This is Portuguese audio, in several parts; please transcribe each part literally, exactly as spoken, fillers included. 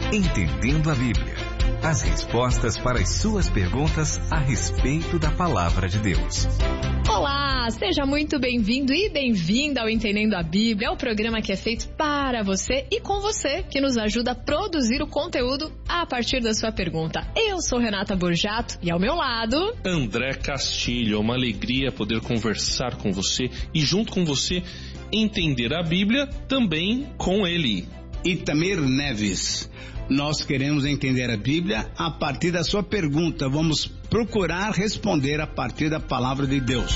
Entendendo a Bíblia. As respostas para as suas perguntas a respeito da Palavra de Deus. Olá, seja muito bem-vindo e bem-vinda ao Entendendo a Bíblia, o programa que é feito para você e com você, que nos ajuda a produzir o conteúdo a partir da sua pergunta. Eu sou Renata Borjato e ao meu lado... André Castilho. É uma alegria poder conversar com você e junto com você entender a Bíblia também com ele. Itamir Neves. Nós queremos entender a Bíblia a partir da sua pergunta. Vamos procurar responder a partir da palavra de Deus.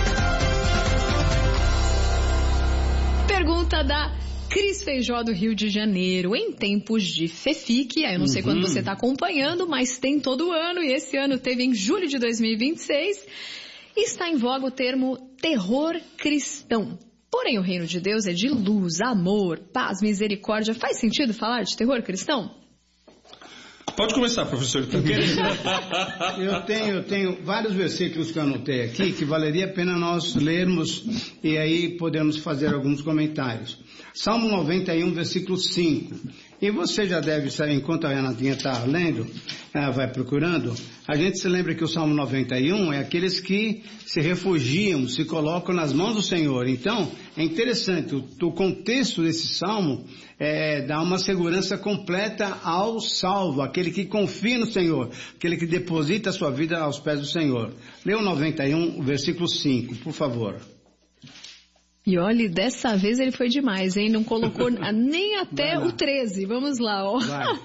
Pergunta da Cris Feijó, do Rio de Janeiro. Em tempos de FEFIC, eu não sei Uhum. quando você está acompanhando, mas tem todo ano, e esse ano teve em julho de dois mil e vinte e seis, está em voga o termo terror cristão. Porém, o reino de Deus é de luz, amor, paz, misericórdia. Faz sentido falar de terror cristão? Pode começar, professor. Eu tenho, eu tenho vários versículos que eu anotei aqui que valeria a pena nós lermos e aí podemos fazer alguns comentários. Salmo noventa e um, versículo cinco. E você já deve saber, enquanto a Renatinha está lendo, ela vai procurando, a gente se lembra que o Salmo noventa e um é aqueles que se refugiam, se colocam nas mãos do Senhor. Então, é interessante, o, o contexto desse Salmo é, dá uma segurança completa ao salvo, aquele que confia no Senhor, aquele que deposita a sua vida aos pés do Senhor. Lê o noventa e um, versículo cinco, por favor. E olha, dessa vez ele foi demais, hein? Não colocou nem até o treze. Vamos lá, ó. Vai.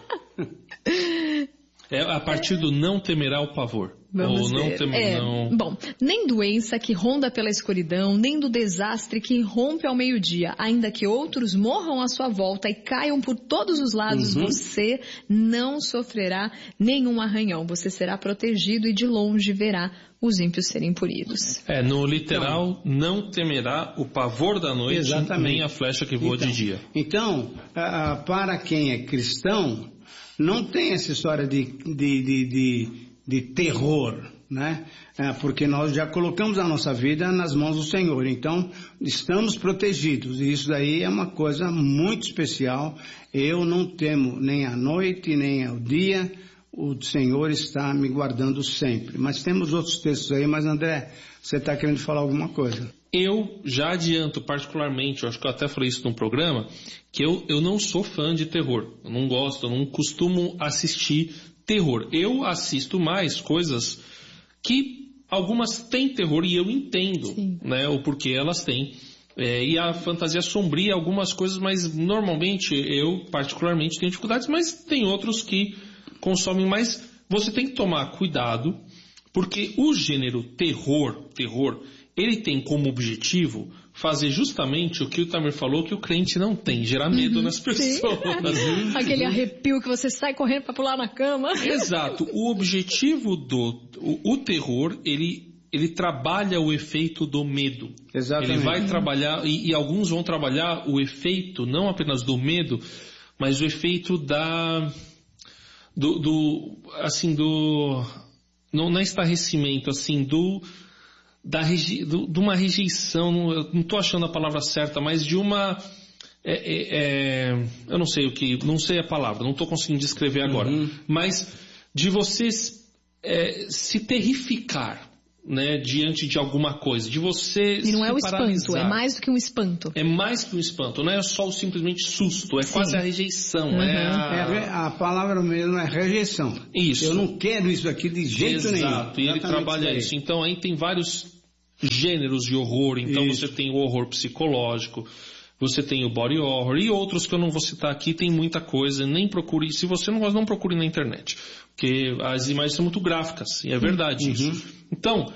É a partir do não temerá o pavor. Vamos Ou não ver. temer, É, não... Bom, nem doença que ronda pela escuridão, nem do desastre que rompe ao meio-dia, ainda que outros morram à sua volta e caiam por todos os lados, Uhum. você não sofrerá nenhum arranhão. Você será protegido e de longe verá os ímpios serem punidos. É, no literal, não temerá o pavor da noite, Exatamente. nem a flecha que voa Então, de dia. Então, ah, ah, para quem é cristão, não tem essa história de, de, de, de, de terror, né? Ah, porque nós já colocamos a nossa vida nas mãos do Senhor, então estamos protegidos, e isso daí é uma coisa muito especial. Eu não temo nem à noite, nem ao dia, o Senhor está me guardando sempre. Mas temos outros textos aí, mas André, você está querendo falar alguma coisa? Eu já adianto particularmente, eu acho que eu até falei isso num programa, que eu, eu não sou fã de terror. Eu não gosto, eu não costumo assistir terror. Eu assisto mais coisas que algumas têm terror e eu entendo, Sim. né, o porquê elas têm. É, e a fantasia sombria algumas coisas, mas normalmente eu particularmente tenho dificuldades, mas tem outros que consomem mais. Você tem que tomar cuidado, porque o gênero terror, terror, ele tem como objetivo fazer justamente o que o Tamir falou que o crente não tem, gerar medo nas pessoas. Aquele arrepio que você sai correndo para pular na cama. Exato. O objetivo do o, o terror, ele, ele trabalha o efeito do medo. Exatamente. Ele vai trabalhar, e, e alguns vão trabalhar o efeito, não apenas do medo, mas o efeito da... do, do assim, do... não, não é estarrecimento, assim, do... Da reje, do, de uma rejeição, não, eu não estou achando a palavra certa, mas de uma, é, é, é, eu não sei o que, não sei a palavra, não estou conseguindo descrever agora, Uhum. mas de você é, se terrificar, né, diante de alguma coisa, de você E não se é o espanto, paralisar. é mais do que um espanto. É mais que um espanto, não é só o simplesmente susto, é Sim. quase a rejeição. Uhum. É É a, a... re- a palavra mesmo é rejeição. Isso. Eu não quero isso aqui de jeito nenhum. Exato, e ele Exatamente trabalha daí. isso. Então aí tem vários gêneros de horror. Então Isso. você tem o horror psicológico, você tem o body horror e outros que eu não vou citar aqui, tem muita coisa, nem procure, se você não gosta, não procure na internet, porque as imagens são muito gráficas, e é verdade Uhum. isso. Então,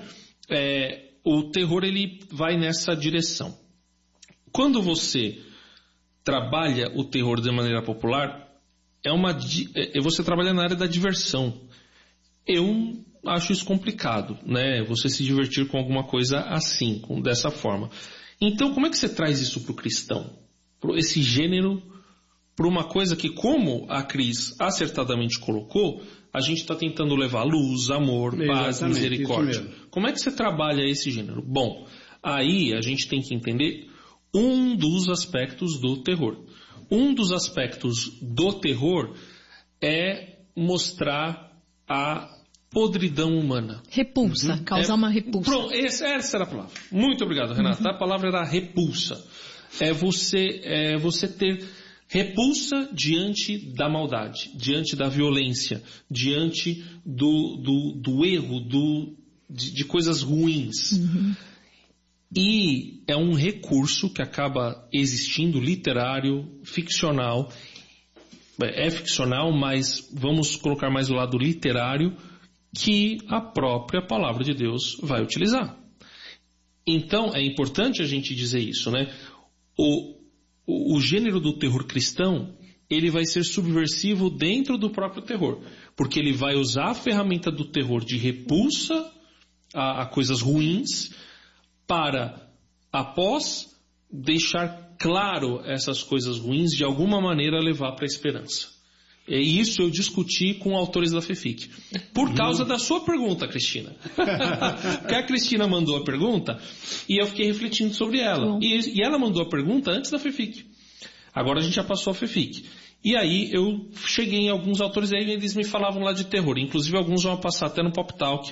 é, o terror ele vai nessa direção. Quando você trabalha o terror de maneira popular, é uma, di- é, você trabalha na área da diversão. Eu acho isso complicado, né? Você se divertir com alguma coisa assim, com, dessa forma. Então, como é que você traz isso para o cristão? Pro, esse gênero, para uma coisa que, como a Cris acertadamente colocou, a gente está tentando levar luz, amor, paz, Exatamente, misericórdia. isso mesmo. Como é que você trabalha esse gênero? Bom, aí a gente tem que entender um dos aspectos do terror. Um dos aspectos do terror é mostrar a podridão humana. Repulsa, uhum. causar é, uma repulsa. Pronto, essa, essa era a palavra. Muito obrigado, Renata. Uhum. A palavra era repulsa. É você, é você ter repulsa diante da maldade, diante da violência, diante do, do, do erro, do, de, de coisas ruins. Uhum. E é um recurso que acaba existindo, literário, ficcional. É ficcional, mas vamos colocar mais o lado literário, que a própria palavra de Deus vai utilizar. Então é importante a gente dizer isso, né? O, o, o gênero do terror cristão, ele vai ser subversivo dentro do próprio terror, porque ele vai usar a ferramenta do terror de repulsa a, a coisas ruins, para, após deixar claro essas coisas ruins, de alguma maneira levar para a esperança. E isso eu discuti com autores da FEFIC. Por causa da sua pergunta, Cristina. Porque a Cristina mandou a pergunta e eu fiquei refletindo sobre ela. E, e ela mandou a pergunta antes da FEFIC. Agora a gente já passou a FEFIC. E aí eu cheguei em alguns autores e aí eles me falavam lá de terror. Inclusive alguns vão passar até no Pop Talk.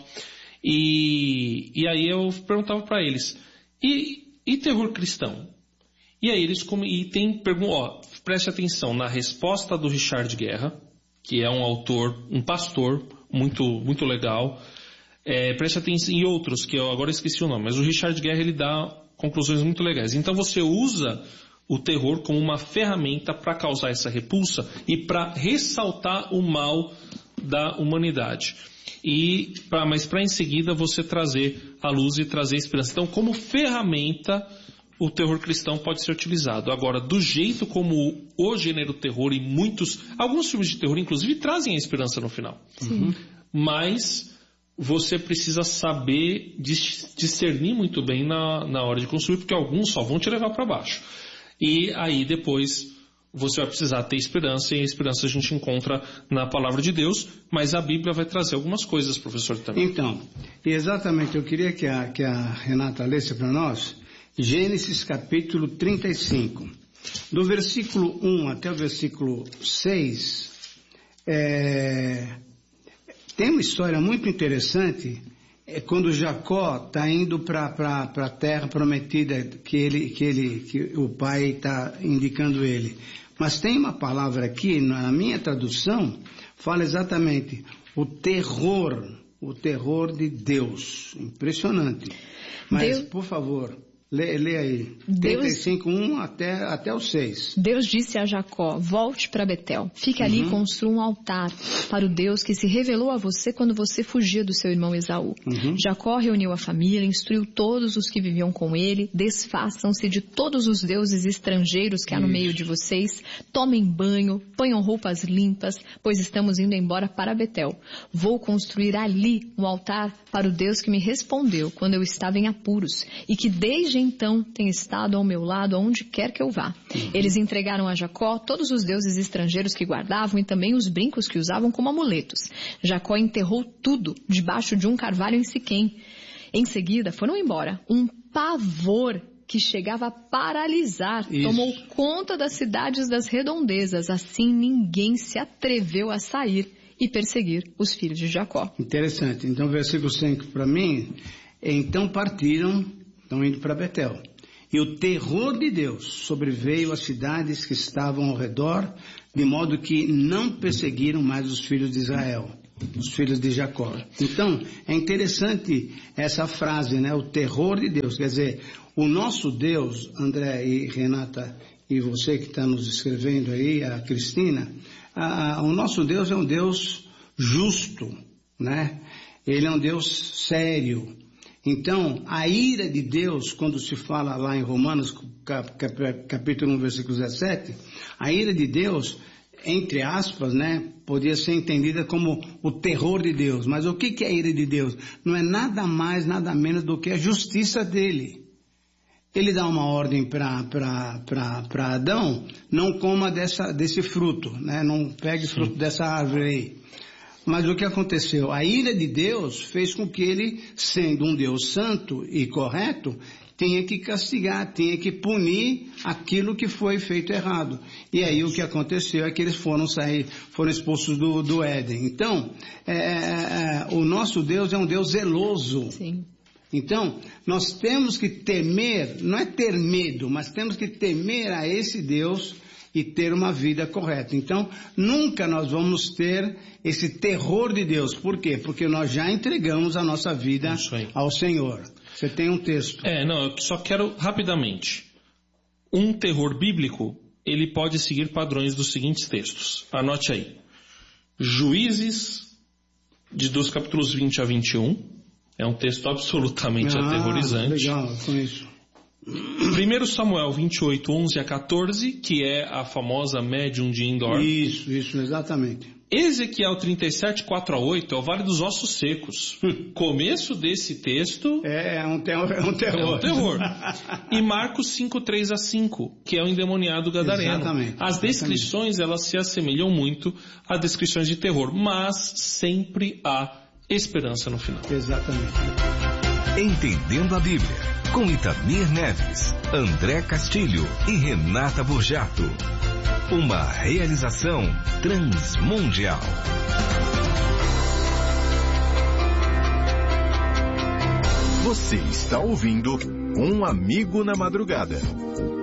E, e aí eu perguntava para eles, e, e terror cristão? E aí eles e tem ó, preste atenção na resposta do Richard Guerra, que é um autor, um pastor muito, muito legal. É, preste atenção em outros, que eu agora esqueci o nome, mas o Richard Guerra ele dá conclusões muito legais. Então você usa o terror como uma ferramenta para causar essa repulsa e para ressaltar o mal da humanidade. E pra, mas para em seguida você trazer a luz e trazer a esperança. Então, como ferramenta, o terror cristão pode ser utilizado. Agora, do jeito como o gênero terror e muitos, alguns filmes de terror, inclusive, trazem a esperança no final. Sim. Mas você precisa saber discernir muito bem na, na hora de consumir, porque alguns só vão te levar para baixo. E aí depois você vai precisar ter esperança, e a esperança a gente encontra na palavra de Deus, mas a Bíblia vai trazer algumas coisas, professor, também. Então, exatamente, eu queria que a, que a Renata lesse para nós, Gênesis capítulo trinta e cinco. Do versículo um até o versículo seis, é, tem uma história muito interessante, é quando Jacó está indo para a terra prometida que, ele, que, ele, que o pai está indicando ele. Mas tem uma palavra aqui, na minha tradução, fala exatamente o terror, o terror de Deus. Impressionante. Mas, Deus... por favor... Lê, lê aí, Deus, trinta e cinco, um até, até o seis. Deus disse a Jacó, volte para Betel, fique ali uhum. e construa um altar para o Deus que se revelou a você quando você fugia do seu irmão Esaú. Uhum. Jacó reuniu a família, instruiu todos os que viviam com ele, desfaçam-se de todos os deuses estrangeiros que há no Isso. meio de vocês, tomem banho, ponham roupas limpas, pois estamos indo embora para Betel. Vou construir ali um altar para o Deus que me respondeu quando eu estava em apuros e que desde então tem estado ao meu lado aonde quer que eu vá. Uhum. Eles entregaram a Jacó todos os deuses estrangeiros que guardavam e também os brincos que usavam como amuletos. Jacó enterrou tudo debaixo de um carvalho em Siquém. Em seguida foram embora. Um pavor que chegava a paralisar Isso. tomou conta das cidades das redondezas. Assim ninguém se atreveu a sair e perseguir os filhos de Jacó. Interessante. Então versículo cinco para mim, então partiram, estão indo para Betel. E o terror de Deus sobreveio às cidades que estavam ao redor, de modo que não perseguiram mais os filhos de Israel, os filhos de Jacó. Então, é interessante essa frase, né? O terror de Deus. Quer dizer, o nosso Deus, André e Renata, e você que está nos escrevendo aí, a Cristina, a, a, o nosso Deus é um Deus justo, né? Ele é um Deus sério. Então, a ira de Deus, quando se fala lá em Romanos, capítulo um, versículo dezessete, a ira de Deus, entre aspas, né, podia ser entendida como o terror de Deus. Mas o que é a ira de Deus? Não é nada mais, nada menos do que a justiça dele. Ele dá uma ordem para Adão, não coma dessa, desse fruto, né, não pegue Sim. fruto dessa árvore aí. Mas o que aconteceu? A ira de Deus fez com que ele, sendo um Deus santo e correto, tinha que castigar, tinha que punir aquilo que foi feito errado. E aí o que aconteceu é que eles foram sair, foram expulsos do, do Éden. Então, é, o nosso Deus é um Deus zeloso. Sim. Então, nós temos que temer, não é ter medo, mas temos que temer a esse Deus e ter uma vida correta. Então, nunca nós vamos ter esse terror de Deus. Por quê? Porque nós já entregamos a nossa vida ao Senhor. Você tem um texto. É, não, eu só quero rapidamente. Um terror bíblico, ele pode seguir padrões dos seguintes textos. Anote aí. Juízes, de, dos capítulos vinte a vinte e um. É um texto absolutamente ah, aterrorizante. Legal, com isso. primeiro Samuel vinte e oito, onze a quatorze, que é a famosa médium de Endor. Isso, isso, exatamente. Ezequiel trinta e sete, quatro a oito, é o Vale dos Ossos Secos. Começo desse texto... É, é um terror. É um terror. É um terror. E Marcos cinco, três a cinco, que é o endemoniado gadareno. Exatamente. As descrições, elas se assemelham muito a descrições de terror, mas sempre há esperança no final. Exatamente. Entendendo a Bíblia, com Itamir Neves, André Castilho e Renata Burjato. Uma realização Transmundial. Você está ouvindo Um Amigo na Madrugada.